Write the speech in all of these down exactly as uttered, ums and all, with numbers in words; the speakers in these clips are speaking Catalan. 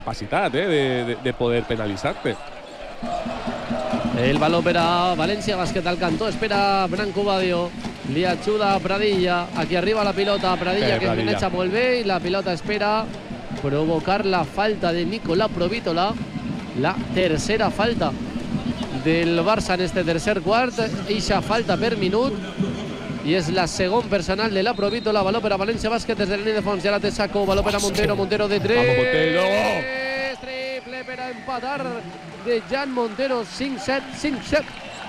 capacitat eh, de, de, de poder penalitzar-te. El balón para Valencia Basket al cantó, espera Branco Badio, li ajuda a Pradilla, aquí arriba la pilota, Pradilla eh, que Pradilla. engancha molt bé y la pilota espera provocar la falta de Nicolás Provítola, la tercera falta del Barça en este tercer quart, eixa falta per minut i és la segon personal de la Provítola. Baló per a València Bàsquet des de la línia de fons, ja la té Sacco, baló per a Montero, Montero de tres, Vamos, Montero. triple per a empatar de Jan Montero, cinc set, cinc set.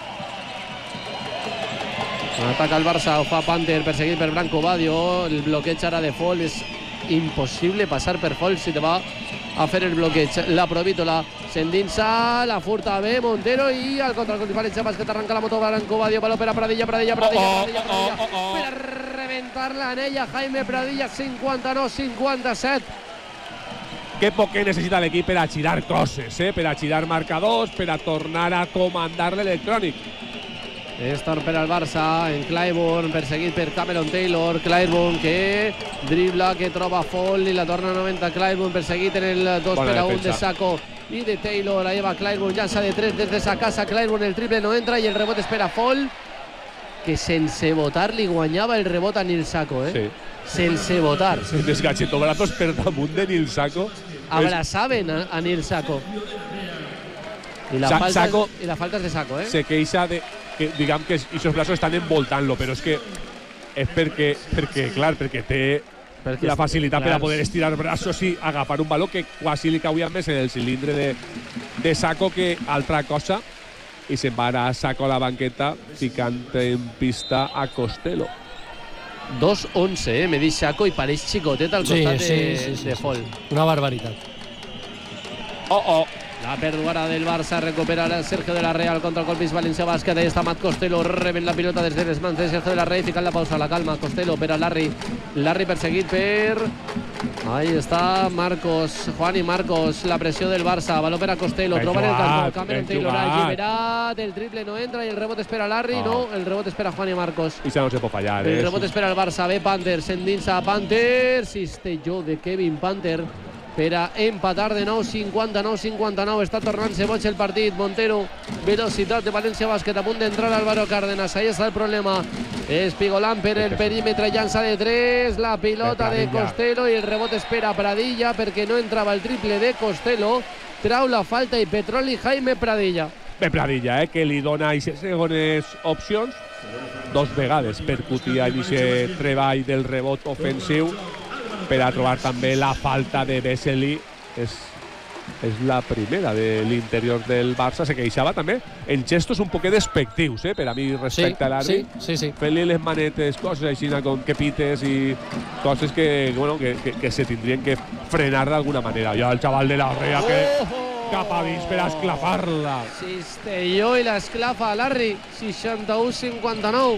Ataca el Barça, ho fa Panther, perseguit per Branco Badio, el bloqueig ara de Fol, és impossible passar per Fol si te va a fer el bloqueig. La Provítola s'endinsa, la furta bé Montero i al contragolpe València Bàsquet, arranca la moto Branco Badio, baló per a Pradilla, Pradilla, Pradilla, oh, Pradilla, oh, Pradilla, oh, oh. per a reventar l'anella Jaime Pradilla, cinquanta-nou cinquanta-set. Que poc que necessita l'equip per a girar coses, eh? Per a girar marcadors, per a tornar a comandar l'electrònic. És tort per al Barça, en Clyburn, perseguit per Cameron Taylor. Clyburn que dribla, que troba Fall i la torna novament a Clyburn, perseguit en el dos per a un de Sacco i de Taylor. Ahí va Clyburn, llança de tres des de sa casa. Clyburn, el triple no entra i el rebot espera Fall, que sense votar li guanyava el rebot a Nil Sacco, eh? Sí. Sense votar. Desgatxetó braços per damunt de Nil Sacco. Abraçaven a, a Nil Sacco. I la, Sa falta, Sacco i la falta és de Sacco, eh? se queixa de que, diguem que aquests braços estan envoltant-lo, però és que és perquè, perquè clar, perquè té perquè la facilitat clar, per a poder estirar braços i agafar un baló que quasi li cauia més en el cilindre de, de Sacco que altra cosa, i se'n va a Sacco a la banqueta ficant en pista a Costello. dos once, eh? Me dice Sacco i pareix xicotet al costat sí, de, sí, sí, sí, de sí. Fall. Una barbaritat. Oh, oh. La pèrdua del Barça, recupera el Sergio de la Real contra el Colpis València Bàsquet. Ahí està Matt Costello, reben la pilota des de les mans de Sergio de la Real, ficant la pausa, la calma. Costello per a Larry, Larry perseguit per... Ahí està Marcos, Juan i Marcos, la pressió del Barça, baló per a Costello, Ben troba en el jugat, cantó, Cameron ben Taylor jugat. alliberat, el triple no entra i el rebot espera Larry, Oh. no, el rebot espera Juan i Marcos. I això no se pot fallar, eh? El rebot espera el Barça, ve Panther, s'endinsa Panther, cistelló de Kevin Panther per a empatar de nou, cinquanta-nou cinquanta-nou. Està tornant-se boig el partit. Montero, velocitat de València Bàsquet, a punt d'entrar Álvaro Cárdenas. Ahí està el problema. Espigolant per el perímetre, llança de tres, la pilota de Costello i el rebot espera Pradilla perquè no entrava el triple de Costello. Trau la falta i Petroli Jaime Pradilla. Bé, Pradilla, eh, que li dona aquestes segones opcions dos vegades per cutiar aquest treball del rebot ofensiu per a trobar també la falta de Vesely. És, és la primera de l'interior del Barça. Se queixava també en gestos un poquet despectius, eh, per a mi respecte sí, a l'Arri. Sí, sí, sí. Fent-li les manetes, coses així com que pites i coses que, bueno, que, que, que se tindrien que frenar d'alguna manera. Jo el xaval de la Rea que cap avís per a esclafar-la. Cistelló i l'esclafa a Larry, seixanta-u cinquanta-nou.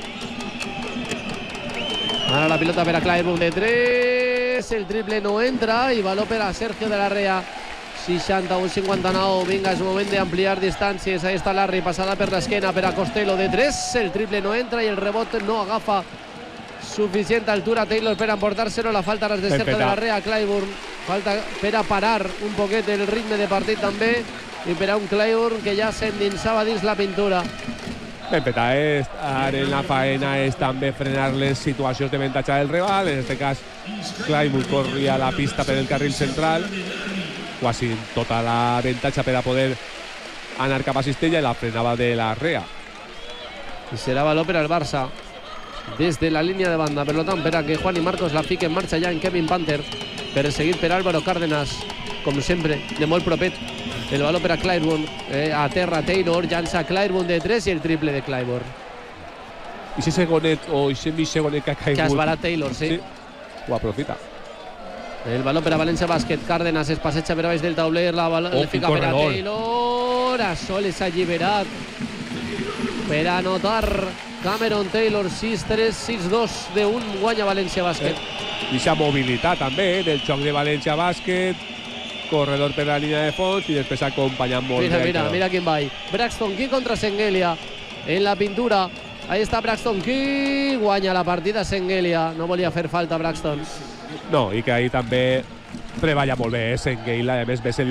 Ara la pilota per a Clyburn de tres, el triple no entra i baló per a Sergio de la Rea. seixanta-u cinquanta-nou, vinga, és moment d'ampliar distàncies. Ahí està Larry, passada per l'esquena per a Costello de tres, el triple no entra i el rebot no agafa suficient altura Taylor per emportar-se-lo. La falta ara és de Sergio de la Rea, Clyburn, falta per a parar un poquet el ritme de partit també i per a un Clyburn que ja s'endinsava dins la pintura. Ben peta, eh? Estar en la faena és també frenar les situacions de avantatge del rival. En aquest cas, Clyburn corria la pista per el carril central, quasi tota l'avantatge per a poder anar cap a Cistella, i la frenava de la Rea. I serà baló per al Barça des de la línia de banda. Per tant, per a que Juan i Marcos la fiquen en marxa ja en Kevin Panther, perseguit per Álvaro Cárdenas, com sempre, de molt propet. El baló per a Clyburn, eh, a terra Taylor, llança Clyburn de tres i el triple de Clyburn. I si segonet o i si mig segonet que ha caigut, Que es barat Taylor, sí. sí, ho aprofita. El baló per a València Bàsquet, Cárdenas es passeja per baix del tauler, la baló Oh, le fica per a corredor. Taylor, a soles alliberat per a anotar Cameron Taylor, sis tres, sis dos de un, guanya València Bàsquet. Eh, I aquesta mobilitat també, eh, del xoc de València Bàsquet, corredor per la línia de fons i després acompanyant molt Mira, bé. mira, mira quién va ahí. Braxton Key contra Sengelia en la pintura. Ahí está Braxton Key, guanya la partida Sengelia. No volia fer falta Braxton. No, i que ahí també treballa molt bé, eh, Sengelia, a més, Vesely